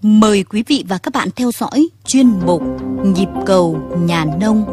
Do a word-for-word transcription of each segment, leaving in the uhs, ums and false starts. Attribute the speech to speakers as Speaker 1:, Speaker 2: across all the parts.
Speaker 1: Mời quý vị và các bạn theo dõi chuyên mục Nhịp cầu nhà nông.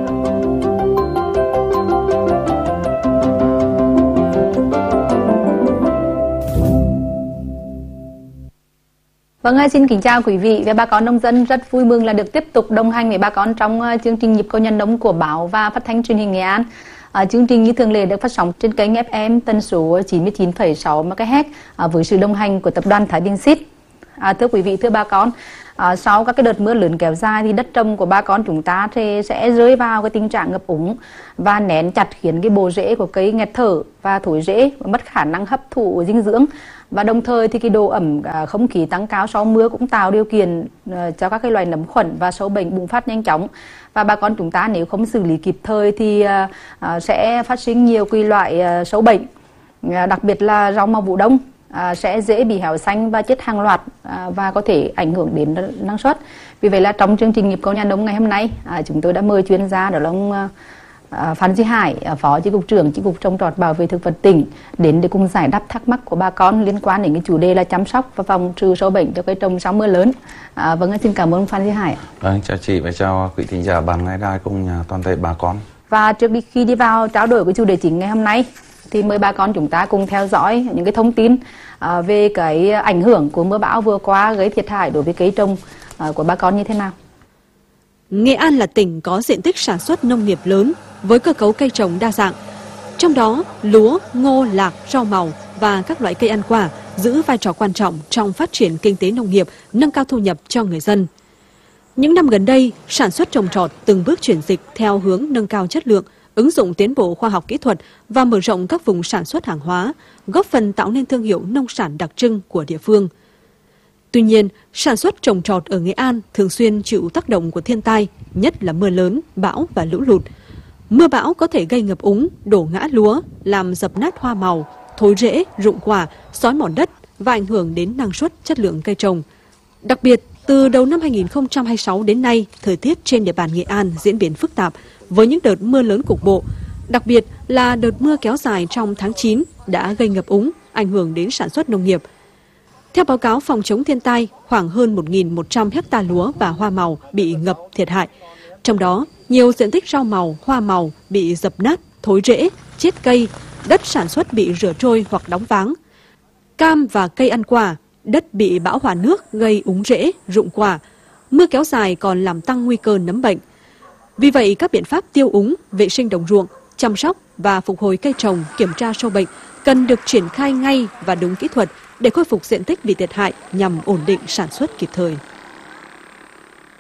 Speaker 2: Vâng, xin kính chào quý vị và bà con nông dân, rất vui mừng là được tiếp tục đồng hành với bà con trong chương trình Nhịp cầu nhà nông của báo và phát thanh truyền hình Nghệ An. À, chương trình như thường lệ được phát sóng trên kênh ép em tần số chín mươi chín phẩy sáu mê ga héc à, với sự đồng hành của tập đoàn Thái Bình Seed. À, thưa quý vị, thưa bà con, à, sau các cái đợt mưa lớn kéo dài thì đất trồng của bà con chúng ta thì sẽ rơi vào cái tình trạng ngập úng và nén chặt, khiến cái bộ rễ của cây nghẹt thở và thối rễ và mất khả năng hấp thụ dinh dưỡng. Và đồng thời thì cái độ ẩm à, không khí tăng cao sau mưa cũng tạo điều kiện à, cho các cái loài nấm khuẩn và sâu bệnh bùng phát nhanh chóng. Và bà con chúng ta nếu không xử lý kịp thời thì à, à, sẽ phát sinh nhiều cái loại à, sâu bệnh, à, đặc biệt là rau màu vụ đông à, sẽ dễ bị héo xanh và chết hàng loạt à, và có thể ảnh hưởng đến năng suất. Vì vậy là trong chương trình Nhịp cầu nhà nông ngày hôm nay à, chúng tôi đã mời chuyên gia đó là ông à, Phan Duy Hải, Phó Chi cục trưởng Chi cục Trồng trọt Bảo vệ thực vật tỉnh đến để cùng giải đáp thắc mắc của bà con liên quan đến cái chủ đề là chăm sóc và phòng trừ sâu bệnh cho cây trồng sau mưa lớn. À, vâng, xin cảm ơn ông Phan Duy Hải.
Speaker 3: Vâng, chào chị và chào quý thính giả ban ngày đài cùng toàn thể bà con.
Speaker 2: Và trước khi đi vào trao đổi với chủ đề chính ngày hôm nay thì mời bà con chúng ta cùng theo dõi những cái thông tin à, về cái ảnh hưởng của mưa bão vừa qua gây thiệt hại đối với cây trồng à, của bà con như thế nào.
Speaker 4: Nghệ An là tỉnh có diện tích sản xuất nông nghiệp lớn với cơ cấu cây trồng đa dạng. Trong đó, lúa, ngô, lạc, rau màu và các loại cây ăn quả giữ vai trò quan trọng trong phát triển kinh tế nông nghiệp, nâng cao thu nhập cho người dân. Những năm gần đây, sản xuất trồng trọt từng bước chuyển dịch theo hướng nâng cao chất lượng, ứng dụng tiến bộ khoa học kỹ thuật và mở rộng các vùng sản xuất hàng hóa, góp phần tạo nên thương hiệu nông sản đặc trưng của địa phương. Tuy nhiên, sản xuất trồng trọt ở Nghệ An thường xuyên chịu tác động của thiên tai, nhất là mưa lớn, bão và lũ lụt. Mưa bão có thể gây ngập úng, đổ ngã lúa, làm dập nát hoa màu, thối rễ, rụng quả, xói mòn đất và ảnh hưởng đến năng suất, chất lượng cây trồng. Đặc biệt, từ đầu năm hai nghìn không trăm hai mươi sáu đến nay, thời tiết trên địa bàn Nghệ An diễn biến phức tạp với những đợt mưa lớn cục bộ. Đặc biệt là đợt mưa kéo dài trong tháng chín đã gây ngập úng, ảnh hưởng đến sản xuất nông nghiệp. Theo báo cáo phòng chống thiên tai, khoảng hơn một nghìn một trăm ha lúa và hoa màu bị ngập thiệt hại. Trong đó, nhiều diện tích rau màu, hoa màu bị dập nát, thối rễ, chết cây, đất sản xuất bị rửa trôi hoặc đóng váng. Cam và cây ăn quả, đất bị bão hòa nước gây úng rễ, rụng quả. Mưa kéo dài còn làm tăng nguy cơ nấm bệnh. Vì vậy, các biện pháp tiêu úng, vệ sinh đồng ruộng, chăm sóc và phục hồi cây trồng, kiểm tra sâu bệnh cần được triển khai ngay và đúng kỹ thuật để khôi phục diện tích bị thiệt hại nhằm ổn định sản xuất kịp thời.